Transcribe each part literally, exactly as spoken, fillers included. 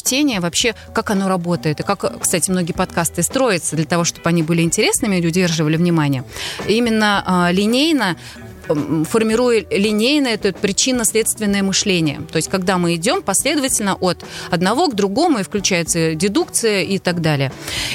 чтение, вообще, как оно работает. И как, кстати, многие подкасты строятся для того, чтобы они были интересными, люди удерживали внимание. Именно линейно, формируя линейное, это причинно-следственное мышление. То есть, когда мы идем последовательно от одного к другому, и включается дедукция и так далее.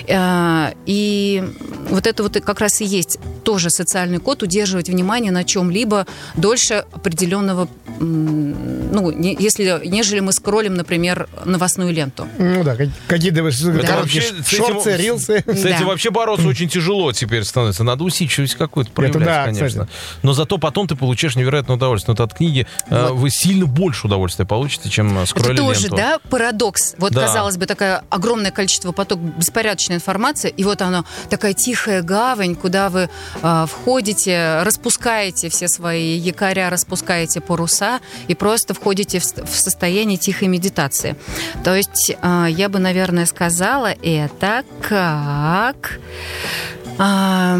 И вот это вот как раз и есть тоже социальный код, удерживать внимание на чем-либо дольше определенного, ну, если, нежели мы скроллим, например, новостную ленту. Ну да, какие-то да. шорты, рилсы. С этим да. вообще бороться очень тяжело теперь становится. Надо усидчивость какую-то проявлять, да, конечно. Кстати. Но зато потом ты получаешь невероятное удовольствие. Но от книги вот. Вы сильно больше удовольствия получите, чем скролли ленту. Это тоже, да, парадокс. Вот, да. казалось бы, такое огромное количество, поток беспорядочной информации, и вот оно, такая тихая гавань, куда вы э, входите, распускаете все свои якоря, распускаете паруса и просто входите в, в состояние тихой медитации. То есть э, я бы, наверное, сказала это как... Э,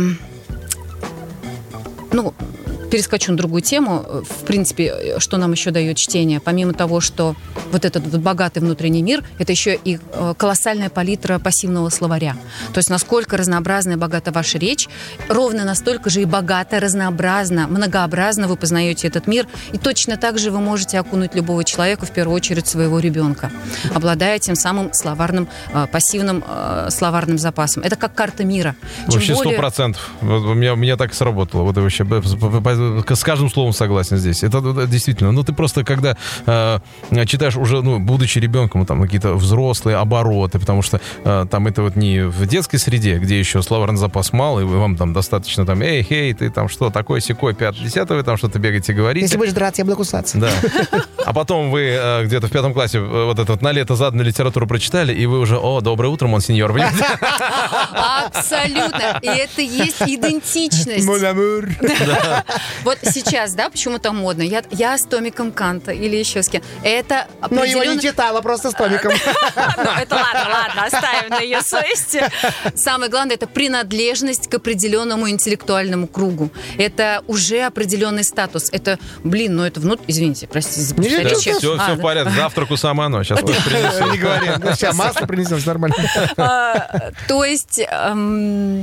ну... Перескочу на другую тему. В принципе, что нам еще дает чтение? Помимо того, что вот этот вот богатый внутренний мир, это еще и колоссальная палитра пассивного словаря. То есть насколько разнообразна и богата ваша речь, ровно настолько же и богато, разнообразно, многообразно вы познаете этот мир. И точно так же вы можете окунуть любого человека, в первую очередь своего ребенка, обладая тем самым словарным, пассивным словарным запасом. Это как карта мира. Чем вообще сто более... процентов. Вот у меня, у меня так и сработало. Вот вообще с каждым словом согласен здесь. Это, это действительно. Ну, ты просто, когда э, читаешь уже, ну, будучи ребенком, там какие-то взрослые обороты, потому что э, там это вот не в детской среде, где еще словарный запас мал, и вам там достаточно там, эй, хей, ты там что, такой, сякой, пятый, десятый, вы там что-то бегаете, говорите. Если будешь драться, я буду кусаться. Да. А потом вы э, где-то в пятом классе вот это вот на лето заданную литературу прочитали, и вы уже, о, доброе утро, монсеньор. Абсолютно. И это есть идентичность. Mon amour. Вот сейчас, да, почему-то модно. Я, я с томиком Канта или еще с кем. Это Но определенно... его не читала, просто с томиком. Ну, это ладно, ладно, оставим на ее совести. Самое главное, это принадлежность к определенному интеллектуальному кругу. Это уже определенный статус. Это, блин, ну это внутрь... Извините, простите за повторение. Все, все А, в да. порядке. Завтраку сама оно. Сейчас принесу. Не говори. Сейчас масло принесем, все нормально. А, то есть эм,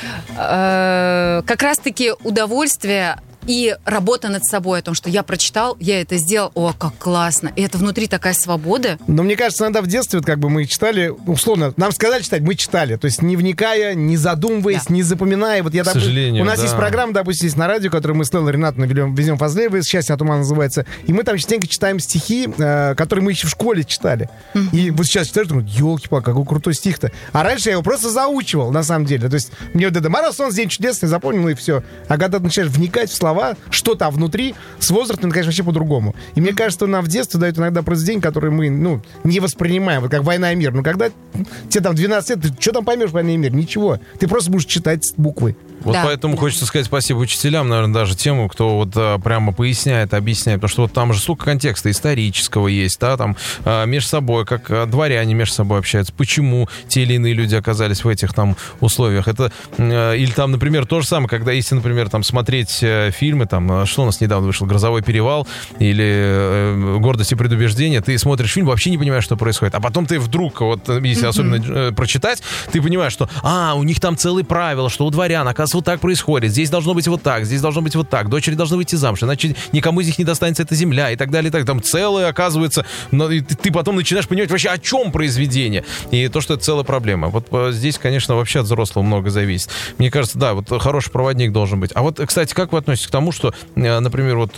э, как раз-таки удовольствие и работа над собой, о том, что я прочитал, я это сделал, о, как классно. И это внутри такая свобода. Но мне кажется, иногда в детстве, вот, как бы мы читали, условно, нам сказали читать, мы читали. То есть не вникая, не задумываясь, да. не запоминая. Вот я, К допу... сожалению, У нас да. есть программа, допустим, есть на радио, которую мы с Лелой Ренатовной везем Фазлеевой, «Счастье от ума» называется. И мы там частенько читаем стихи, э, которые мы еще в школе читали. Mm-hmm. И вот сейчас читаешь, думаю, елки-палки, какой крутой стих-то. А раньше я его просто заучивал, на самом деле. То есть мне вот это «Марафон, день чудесный», запомнил, и все. А когда ты начинаешь вникать в слова, что там внутри, с возрастом, конечно, вообще по-другому. И мне кажется, нам в детстве дают иногда произведения, которые мы, ну, не воспринимаем, вот как «Война и мир». Но когда тебе там двенадцать лет, ты что там поймешь «Война и мир»? Ничего. Ты просто будешь читать буквы. Вот да. поэтому хочется сказать спасибо учителям, наверное, даже тем, кто вот а, прямо поясняет, объясняет, потому что вот там же столько контекста исторического есть, да, там а, между собой, как а, дворяне между собой общаются, почему те или иные люди оказались в этих там условиях. Это, а, или там, например, то же самое, когда если, например, там смотреть а, фильмы, там, что у нас недавно вышел, «Грозовой перевал» или а, «Гордость и предубеждение», ты смотришь фильм, вообще не понимаешь, что происходит, а потом ты вдруг, вот, если mm-hmm. особенно а, прочитать, ты понимаешь, что, а, у них там целые правила, что у дворян, оказывается, вот так происходит, здесь должно быть вот так, здесь должно быть вот так, дочери должны выйти замуж, иначе никому из них не достанется эта земля и так далее, и так. Там целое, оказывается, но и ты потом начинаешь понимать вообще, о чем произведение, и то, что это целая проблема. Вот здесь, конечно, вообще от взрослого много зависит. Мне кажется, да, вот хороший проводник должен быть. А вот, кстати, как вы относитесь к тому, что, например, вот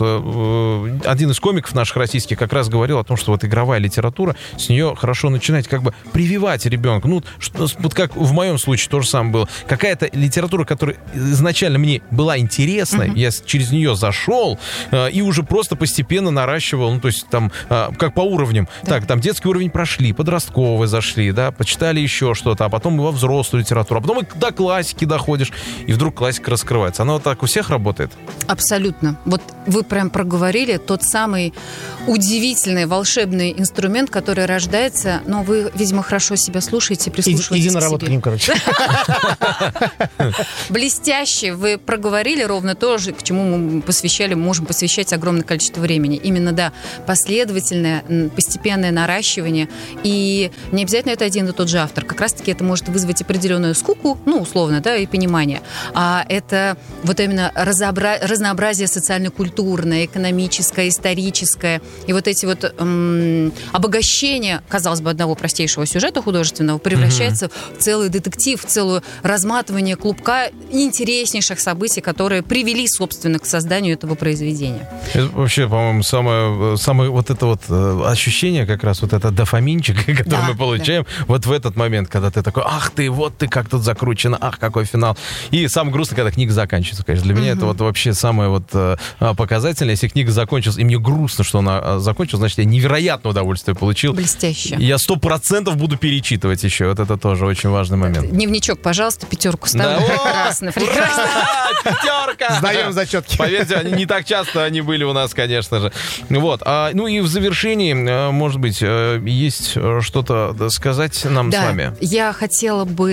один из комиков наших российских как раз говорил о том, что вот игровая литература, с нее хорошо начинать как бы прививать ребенка. Ну, вот как в моем случае то же самое было. Какая-то литература, которая изначально мне была интересна, uh-huh. я через нее зашел э, и уже просто постепенно наращивал, ну, то есть там, э, как по уровням. Да. Так, там детский уровень прошли, подростковые зашли, да, почитали еще что-то, а потом во взрослую литературу, а потом и до классики доходишь, и вдруг классика раскрывается. Она вот так у всех работает? Абсолютно. Вот вы прям проговорили тот самый удивительный, волшебный инструмент, который рождается, но вы, видимо, хорошо себя слушаете, прислушиваетесь Иди на к работу себе. к ним, короче. Блин, блестяще. Вы проговорили ровно то же, к чему мы посвящали, можем посвящать огромное количество времени. Именно, да, последовательное, постепенное наращивание. И не обязательно это один и тот же автор. Как раз-таки это может вызвать определенную скуку, ну, условно, да, и понимание. А это вот именно разобра... разнообразие социально-культурное, экономическое, историческое. И вот эти вот м- обогащения, казалось бы, одного простейшего сюжета художественного превращается mm-hmm. в целый детектив, в целое разматывание клубка интереснейших событий, которые привели, собственно, к созданию этого произведения. Это вообще, по-моему, самое, самое вот это вот ощущение, как раз вот это дофаминчик, который да, мы получаем да. вот в этот момент, когда ты такой, ах ты, вот ты как тут закручено, ах, какой финал. И самое грустное, когда книга заканчивается, конечно. Для mm-hmm. меня это вот вообще самое вот показательное. Если книга закончилась, и мне грустно, что она закончилась, значит, я невероятное удовольствие получил. Блестяще. Я сто процентов буду перечитывать еще. Вот это тоже очень важный момент. Дневничок, пожалуйста, пятерку ставлю. Да, прекрасно, прекрасно. Пятерка! Сдаем зачетки. Поверьте, не так часто они были у нас, конечно же. Вот. А, ну и в завершении, может быть, есть что-то сказать нам да, с вами? Я хотела бы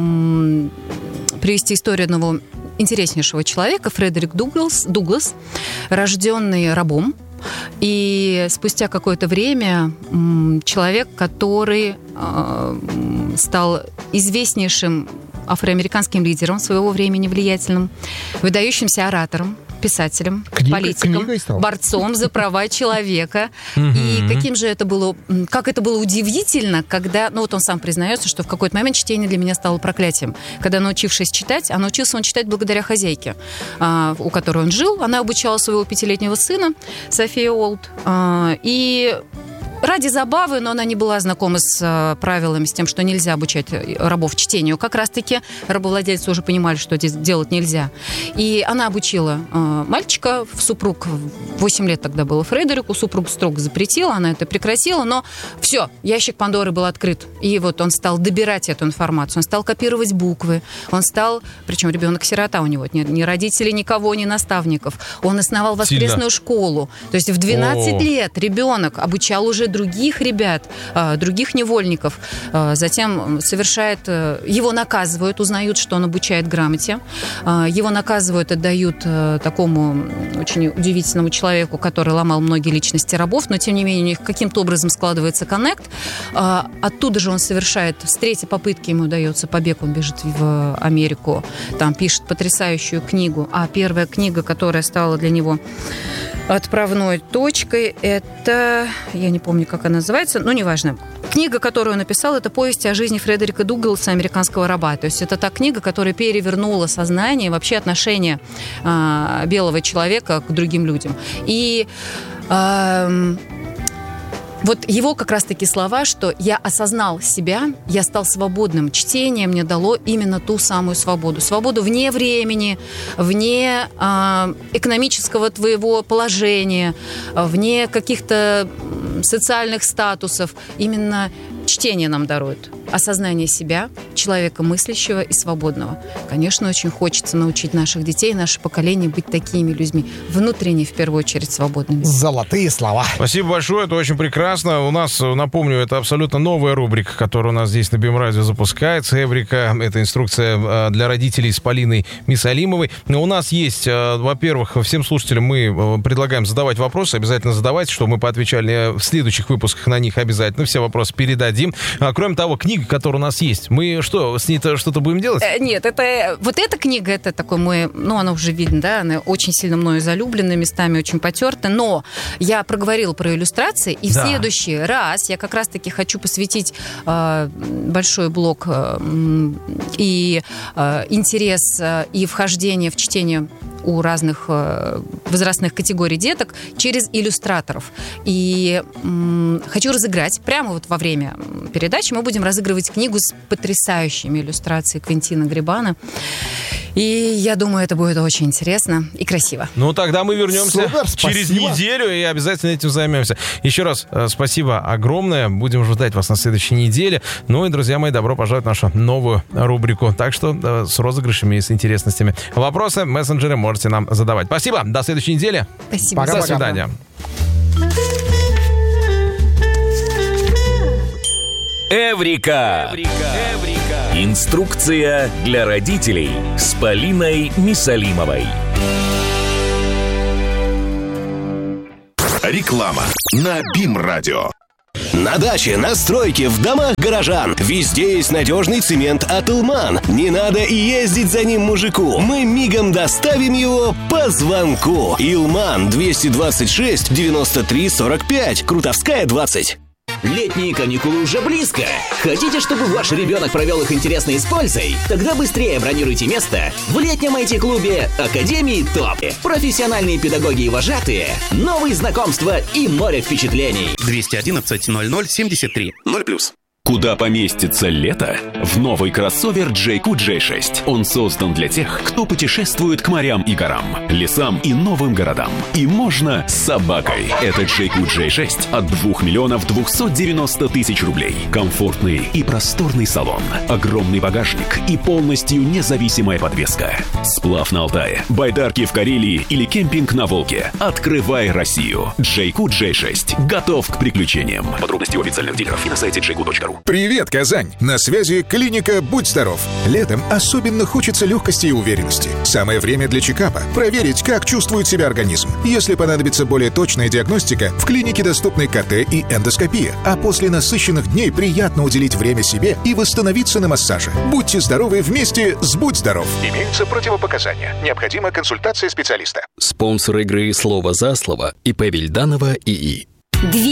м- привести историю одного интереснейшего человека, Фредерик Дуглас, Дуглас, рожденный рабом. И спустя какое-то время человек, который э, стал известнейшим афроамериканским лидером своего времени, влиятельным, выдающимся оратором, писателем, Книга, политиком, борцом за права человека. И каким же это было, как это было удивительно, когда, ну вот он сам признается, что в какой-то момент чтение для меня стало проклятием. Когда, научившись читать, а научился он читать благодаря хозяйке, у которой он жил. Она обучала своего пятилетнего сына, София Олд. И ради забавы, но она не была знакома с э, правилами, с тем, что нельзя обучать рабов чтению. Как раз-таки рабовладельцы уже понимали, что здесь делать нельзя. И она обучила э, мальчика, супруг, восемь лет тогда было Фредерику, супруг строго запретила, она это прекратила, но все, ящик Пандоры был открыт. И вот он стал добирать эту информацию, он стал копировать буквы, он стал, причем ребенок-сирота у него, ни, ни родителей, никого, ни наставников. Он основал воскресную Сильно. школу. То есть в двенадцать О. лет ребенок обучал уже других ребят, других невольников. Затем совершает... Его наказывают, узнают, что он обучает грамоте. Его наказывают, отдают такому очень удивительному человеку, который ломал многие личности рабов, но, тем не менее, у них каким-то образом складывается коннект. Оттуда же он совершает... С третьей попытки ему удается побег, он бежит в Америку. Там пишет потрясающую книгу. А первая книга, которая стала для него отправной точкой, это... Я не помню, как она называется, но неважно. Книга, которую он написал, это повесть о жизни Фредерика Дугласа, американского раба. То есть это та книга, которая перевернула сознание, вообще отношение э, белого человека к другим людям. И... Э, Вот его как раз-таки слова, что я осознал себя, я стал свободным. Чтение мне дало именно ту самую свободу. Свободу вне времени, вне э, экономического твоего положения, вне каких-то социальных статусов. Именно чтение нам дарует осознание себя, человека мыслящего и свободного. Конечно, очень хочется научить наших детей, наше поколение быть такими людьми, внутренне, в первую очередь, свободными. Золотые слова. Спасибо большое, это очень прекрасно. У нас, напомню, это абсолютно новая рубрика, которая у нас здесь на БИМ-радио запускается. Эврика, это инструкция для родителей с Полиной Мисалимовой. У нас есть, во-первых, всем слушателям мы предлагаем задавать вопросы, обязательно задавайте, чтобы мы поотвечали в следующих выпусках на них обязательно. Все вопросы передадим. Кроме того, книга, которая у нас есть, мы что, с ней что-то будем делать? Нет, это вот эта книга, это такой мой, ну, она уже видно, да, она очень сильно мною залюблена, местами очень потерта, но я проговорила про иллюстрации, и да. в следующий раз я как раз-таки хочу посвятить э, большой блок э, и э, интерес э, и вхождение в чтение у разных э, возрастных категорий деток через иллюстраторов. И м, хочу разыграть, прямо вот во время передачи мы будем разыгрывать книгу с потрясающими иллюстрациями Квентина Грибана. И я думаю, это будет очень интересно и красиво. Ну, тогда мы вернемся Супер, через неделю и обязательно этим займемся. Еще раз э, спасибо огромное. Будем ждать вас на следующей неделе. Ну и, друзья мои, добро пожаловать в нашу новую рубрику. Так что э, с розыгрышами и с интересностями. Вопросы, мессенджеры можете нам задавать. Спасибо. До следующей недели. Спасибо. До свидания. Эврика. Инструкция для родителей с Полиной Мисалимовой. Реклама на БИМ-радио. На даче, на стройке, в домах горожан. Везде есть надежный цемент от Илман. Не надо и ездить за ним мужику. Мы мигом доставим его по звонку. Илман двести двадцать шесть девяносто три сорок пять. Крутовская двадцать. Летние каникулы уже близко. Хотите, чтобы ваш ребенок провел их интересно и с пользой? Тогда быстрее бронируйте место в летнем ай ти-клубе Академии ТОП. Профессиональные педагоги и вожатые, новые знакомства и море впечатлений. двести одиннадцать ноль ноль семьдесят три ноль плюс. Куда поместится лето? В новый кроссовер джей кью джей шесть. Он создан для тех, кто путешествует к морям и горам, лесам и новым городам. И можно с собакой. Это джей кью джей шесть от двух миллионов двухсот девяноста тысяч рублей. Комфортный и просторный салон, огромный багажник и полностью независимая подвеска. Сплав на Алтае, байдарки в Карелии или кемпинг на Волге. Открывай Россию. джей кью джей шесть. Готов к приключениям. Подробности у официальных дилеров и на сайте джей кью точка ру. Привет, Казань! На связи клиника «Будь здоров». Летом особенно хочется легкости и уверенности. Самое время для чекапа. Проверить, как чувствует себя организм. Если понадобится более точная диагностика, в клинике доступны ка тэ и эндоскопия. А после насыщенных дней приятно уделить время себе и восстановиться на массаже. Будьте здоровы вместе с «Будь здоров». Имеются противопоказания. Необходима консультация специалиста. Спонсор игры «Слово за слово» ИП Вильданова ИИ.